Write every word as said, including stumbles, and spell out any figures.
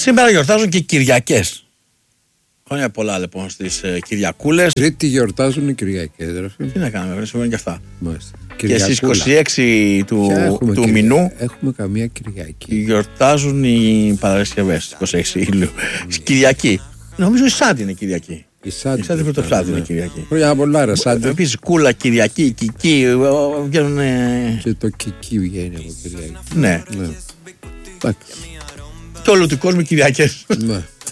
Σήμερα γιορτάζουν και Κυριακές. Χρόνια πολλά λοιπόν στις ε, Κυριακούλες. Τρίτη γιορτάζουν οι Κυριακές. Τι να κάνουμε, δεν συμβαίνει και αυτά. Μάλιστα. Και στις είκοσι έξι του, του κυρια... μηνού έχουμε καμία Κυριακή. γιορτάζουν οι Παρασκευές, είκοσι έξι Ιουλίου. Κυριακή. Νομίζω η Σάντι είναι Κυριακή. Η Σάντι, η Σάντι Πρωτοψάτη είναι Κυριακή. Χρόνια πολλά, ρε Σάντι. Επίσης Κούλα, Κυριακή, Κική, βγαίνουν. Και το Κική βγαίνει από Κυριακή. Ναι. Ναι. Εντάξει. Και όλο του κόσμου Κυριακές. Ναι.